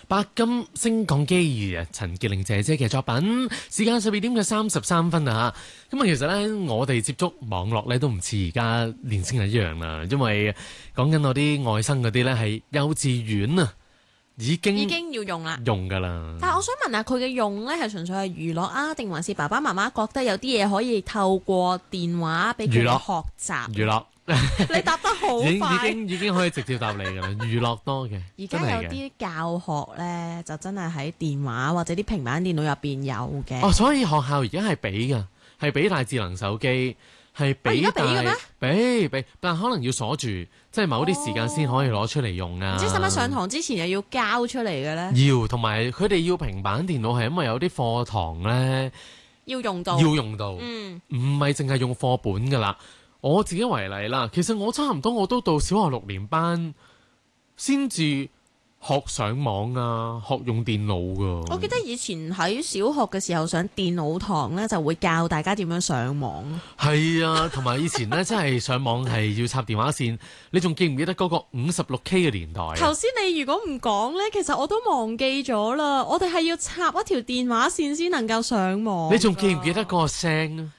白金升降機啊，陳潔靈姐姐嘅作品。時間12點嘅33分啊，咁啊，其實咧我哋接觸網絡咧都唔似而家年輕人一樣啦，因為講緊我啲外甥嗰啲咧係幼稚園啊，已經要用啦， 用噶啦。 但係我想問下佢嘅用咧係純粹係娛樂啊，定還是爸爸媽媽覺得有啲嘢可以透過電話俾佢哋學習？ 娛樂。 你答得好快， 已經可以直接答你噶啦，娛樂多嘅。 而家有啲教學咧，就真係喺電話或者啲平板電腦入邊有嘅。 哦，所以學校而家係俾噶，係俾大智能手機，係俾大俾，但可能要鎖住，即係某啲時間先可以攞出嚟用啊。 唔知使唔使上堂之前又要交出嚟嘅咧？ 要，同埋佢哋要平板電腦係因為有啲課堂咧要用到， 唔係淨係用課本噶啦。我自己為例啦，其實我差唔多我都到小學6年班先至學上網啊，學用電腦噶。 我記得以前喺小學嘅時候上電腦堂咧，就會教大家點樣上網。 係啊，同埋以前咧真係上網係要插電話線。你仲記唔記得嗰個56K 嘅年代？ 頭先你如果唔講咧，其實我都忘記咗啦。我哋係要插一條電話線先能夠上網。 你仲記唔記得嗰個聲啊？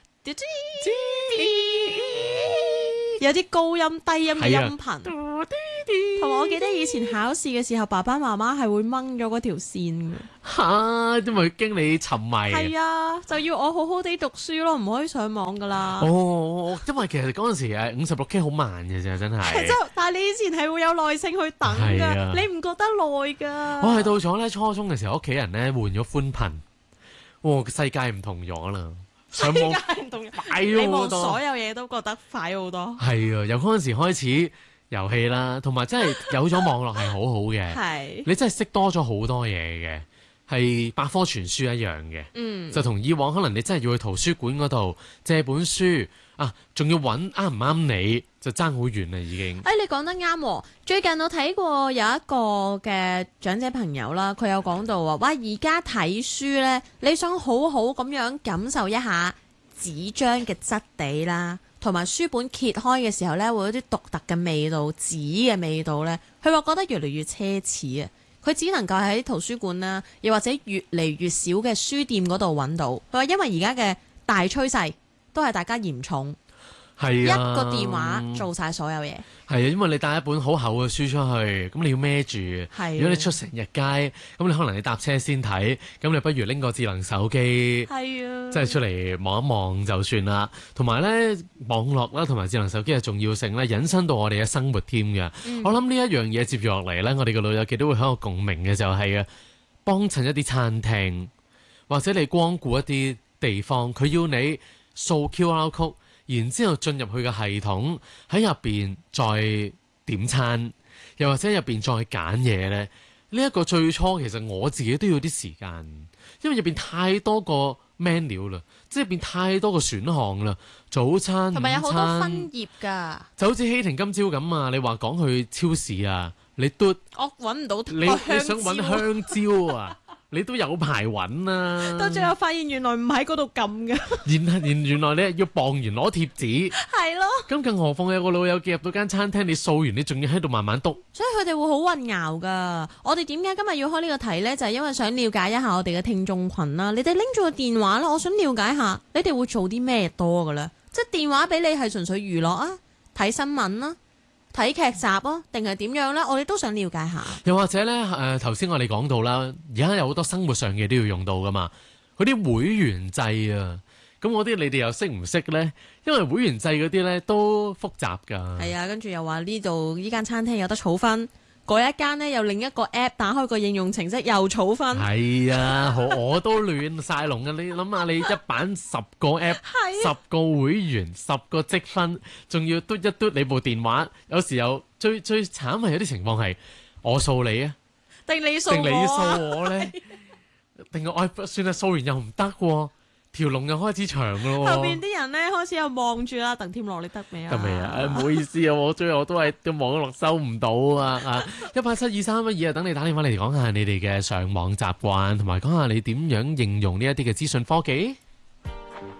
有啲高音低音嘅音頻，同埋我記得以前考試嘅時候，爸爸媽媽係會掹咗嗰條線嘅。 因為驚你沉迷。 係啊，就要我好好地讀書咯，唔可以上網噶啦。 哦，因為其實嗰陣時56K 好慢嘅啫，真係。 但係你以前係會有耐性去等㗎，你唔覺得耐㗎？ 我係到咗咧初中嘅時候，屋企人咧換咗寬頻，世界唔同咗啦。 世界唔同， 你望所有嘢都覺得快好多。 係啊，由嗰陣時開始遊戲啦，同埋真係有咗網絡係好好嘅。 係你真係識多咗好多嘢嘅，係百科全書一樣嘅。就同以往可能你真係要去圖書館嗰度借本書啊，仲要揾啱唔啱你，就爭好遠啦已經。 你講得啱喎。最近我睇過有一個嘅長者朋友啦，佢有講到話，而家睇書呢，你想好好咁樣感受一下紙張嘅質地啦，同埋書本揭開嘅時候呢，會有啲獨特嘅味道，紙嘅味道呢，佢話覺得越嚟越奢侈啊！佢只能夠喺圖書館啦，又或者越嚟越少嘅書店嗰度揾到。佢話因為而家嘅大趨勢都係大家嫌重。一個電話做晒所有嘢。 係啊，因為你帶一本好厚嘅書出去，咁你要孭住。如果你出成日街，咁你可能你搭車先睇，咁你不如拎個智能手機，即係出嚟望一望就算啦。同埋咧，網絡啦，同埋智能手機嘅重要性咧，引申到我哋嘅生活添嘅。我諗呢一樣嘢接住落嚟咧，我哋嘅老友記都會喺度共鳴嘅，就係啊，幫襯一啲餐廳，或者你光顧一啲地方，佢要你掃 QR code。然之後進入佢嘅系統，喺入邊再點餐，又或者入邊再揀嘢呢。呢一個最初其實我自己都要啲時間，因為入邊太多個 menu 啦，即係入邊太多個選項啦。早餐、 同埋有好多分頁㗎， 就好似希婷今朝咁啊！你話講去超市啊，你都我揾唔到你想揾香蕉啊？你都有排揾啦， 到最後發現原來唔喺嗰度撳嘅， 原來你要磅完攞貼紙， 係咯。 咁更何況有個老友記入到間餐廳，你掃完你仲要喺度慢慢篤， 所以佢哋會好混淆噶。我哋點解今日要開呢個題呢？就係因為想了解一下我哋嘅聽眾群啦。你哋拎住個電話啦，我想了解下你哋會做啲咩多噶咧？即係電話俾你係純粹娛樂啊，睇新聞啦。睇劇集啊，定係點樣呢？我哋都想了解下。 又或者呢，頭先我哋講到啦，而家有好多生活上嘅都要用到噶嘛。嗰啲會員制啊，咁嗰啲你哋又識唔識呢？因為會員制嗰啲呢都複雜㗎。 係啊，跟住又話呢度呢間餐廳有得儲分，嗰一間呢又另一個 app 打開個應用程式又儲分。 係啊，我都亂晒龍啊！你諗下，你一版10個 app， 10個會員，10個積分，仲要嘟一嘟你部電話。有時候最慘係有啲情況係我掃你啊， 定你掃我咧？定我算係掃完又唔得喎。條龍又開始長咯， 後邊啲人咧開始又望住啦，鄧添樂你得未啊？ 得未啊？唔好意思啊，我最後都係個網絡收唔到啊！1872312啊，等你打電話嚟講下你哋嘅上網習慣，同埋講下你點樣應用呢一啲嘅資訊科技。